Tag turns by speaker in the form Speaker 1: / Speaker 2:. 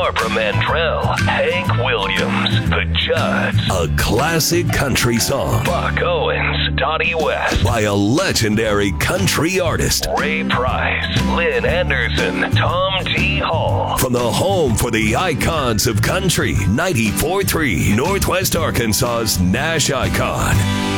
Speaker 1: Barbara Mandrell, Hank Williams, The Judds, a classic country song, Buck Owens, Donnie West, by a legendary country artist, Ray Price, Lynn Anderson, Tom T. Hall, from the home for the icons of country, 94.3 Northwest Arkansas's Nash Icon.